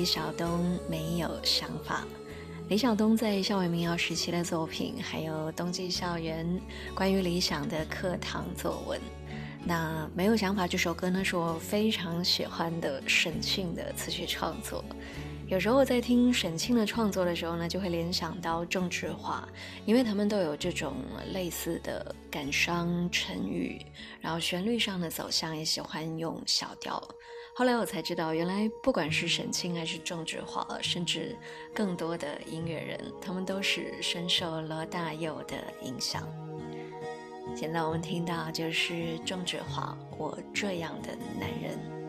李晓东没有想法。李晓东在校园民谣时期的作品，还有冬季校园关于理想的课堂作文。那没有想法这首歌呢，是我非常喜欢的沈庆的词曲创作。有时候我在听沈庆的创作的时候呢，就会联想到郑智化，因为他们都有这种类似的感伤沉郁，然后旋律上的走向也喜欢用小调。后来我才知道，原来不管是沈庆还是郑智化，甚至更多的音乐人，他们都是深受罗大佑的影响。现在我们听到就是郑智化《我这样的男人》。